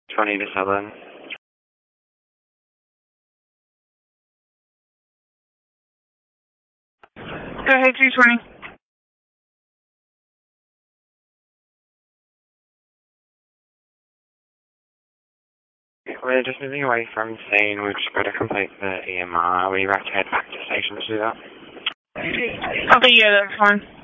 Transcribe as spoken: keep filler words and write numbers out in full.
twenty to seven. Go ahead, two twenty. We're just moving away from scene. We've just got to complete the E M R. We're about to head back to station to do that. Okay, yeah, that's fine.